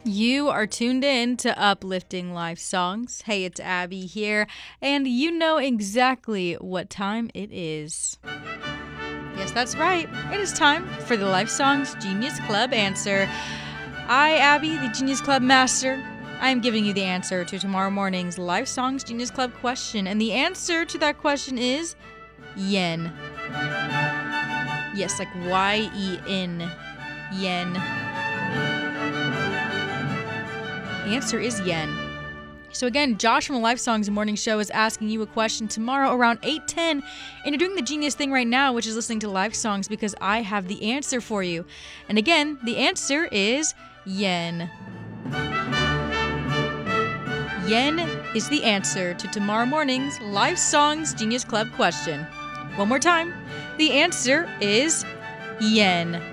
You are tuned in to Uplifting Life Songs. Hey, it's Abby here, and you know exactly what time it is. Yes, that's right. It is time for the Life Songs Genius Club answer. I, Abby, the Genius Club Master, I am giving you the answer to tomorrow morning's Life Songs Genius Club question, and the answer to that question is yen. Yes, like Y-E-N. Yen. The answer is yen. So again, Josh from the Life Songs Morning Show is asking you a question tomorrow around 8:10, and you're doing the genius thing right now, which is listening to Life Songs because I have the answer for you. And again, the answer is yen. Yen is the answer to tomorrow morning's Life Songs Genius Club question. One more time, the answer is yen.